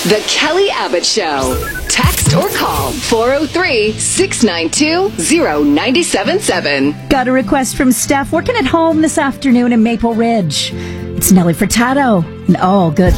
The Kelly Abbott Show. Text or call 403-692-0977. Got a request from Steph working at home this afternoon in Maple Ridge. It's Nelly Furtado. And oh, good